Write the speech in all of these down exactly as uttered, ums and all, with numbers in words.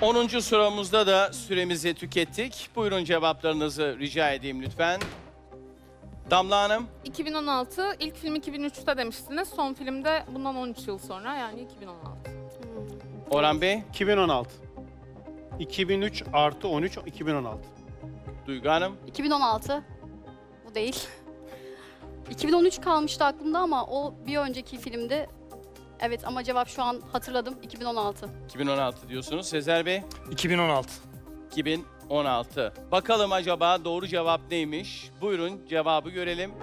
onuncu sorumuzda da süremizi tükettik. Buyurun cevaplarınızı rica edeyim lütfen. Damla Hanım, iki bin on altı, ilk film iki bin üçte demiştiniz. Son filmde bundan on üç yıl sonra, yani iki bin on altı. Orhan Bey, iki bin on altı. iki bin üç artı on üç, iki bin on altı. Duygu Hanım, iki bin on altı. Bu değil. iki bin on üç kalmıştı aklımda ama o bir önceki filmdi. Evet ama cevap şu an hatırladım. iki bin on altı. iki bin on altı diyorsunuz. Sezer Bey, iki bin on altı. iki bin on altı. Bakalım acaba doğru cevap neymiş? Buyurun cevabı görelim.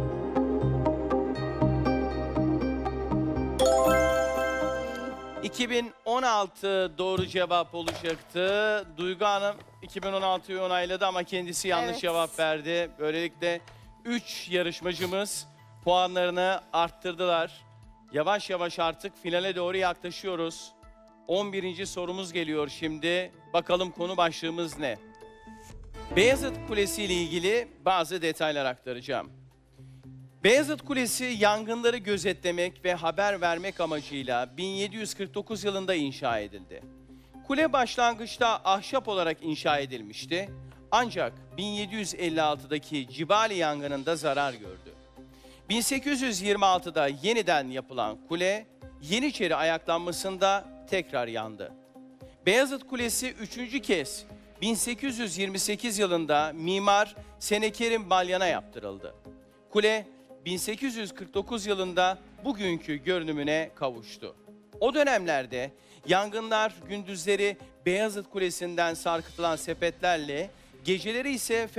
iki bin on altı doğru cevap olacaktı. Duygu Hanım iki bin on altıyı onayladı ama kendisi yanlış Evet. cevap verdi. Böylelikle üç yarışmacımız puanlarını arttırdılar. Yavaş yavaş artık finale doğru yaklaşıyoruz. on birinci sorumuz geliyor şimdi. Bakalım konu başlığımız ne? Beyazıt Kulesi ile ilgili bazı detaylar aktaracağım. Beyazıt Kulesi yangınları gözetlemek ve haber vermek amacıyla bin yedi yüz kırk dokuz yılında inşa edildi. Kule başlangıçta ahşap olarak inşa edilmişti. Ancak bin yedi yüz elli altıdaki Cibali yangınında zarar gördü. bin sekiz yüz yirmi altıda yeniden yapılan kule, Yeniçeri ayaklanmasında tekrar yandı. Beyazıt Kulesi üçüncü kez bin sekiz yüz yirmi sekiz yılında mimar Senekerim Balyan'a yaptırıldı. Kule bin sekiz yüz kırk dokuz yılında bugünkü görünümüne kavuştu. O dönemlerde yangınlar gündüzleri Beyazıt Kulesi'nden sarkıtılan sepetlerle, geceleri ise